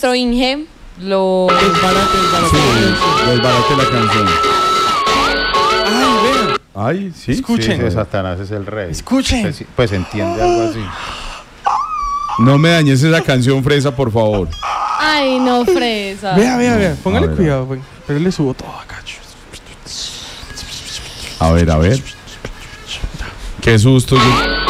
nuestro Inge lo... Desbarate la canción. Ay, vean. Ay, sí. Escuchen. Sí, Satanás es el rey. Escuchen. Pues entiende algo así. No me dañes esa canción, Fresa, por favor. Ay, no, Fresa. Vea. Póngale A ver, cuidado, güey. Pero le subo todo acá. A ver. Qué susto.